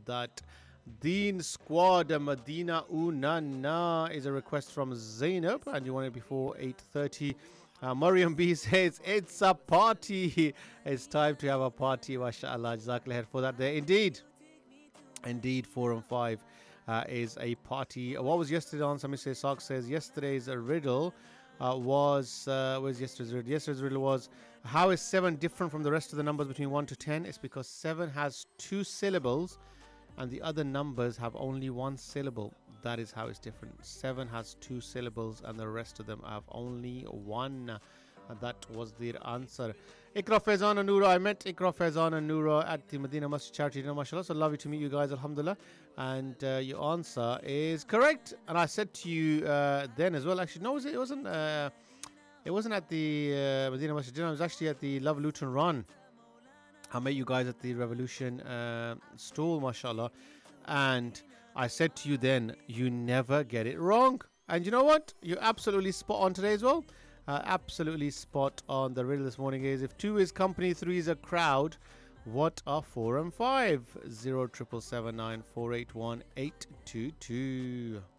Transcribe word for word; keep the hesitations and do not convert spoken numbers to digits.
that Deen Squad Medina Unana is a request from Zainab, and you want it before eight thirty. Uh, Mariam B says it's a party. It's time to have a party. MashaAllah. Jazakallah khair for that there. Indeed. Indeed, four and five uh, is a party. What was yesterday on? Mister Sock says yesterday's riddle uh, was. Uh, where's yesterday's riddle? Yesterday's riddle was how is seven different from the rest of the numbers between one to ten? It's because seven has two syllables and the other numbers have only one syllable. That is how it's different. Seven has two syllables and the rest of them have only one. And that was their answer. Ikra Faizan and Noura. I met Ikra Faizan and Noura at the Medina Masjid Charity Dinner, mashallah. So lovely to meet you guys, alhamdulillah. And uh, your answer is correct. And I said to you uh, then as well, actually, no, it wasn't uh, It wasn't at the uh, Medina Masjid Dinner. It was actually at the Love Luton Run. I met you guys at the Revolution uh, stall, mashallah. And I said to you then, you never get it wrong. And you know what? You're absolutely spot on today as well. Uh, absolutely spot on. The riddle this morning is if two is company, three is a crowd, what are four and five? Zero triple seven nine four eight one eight two two.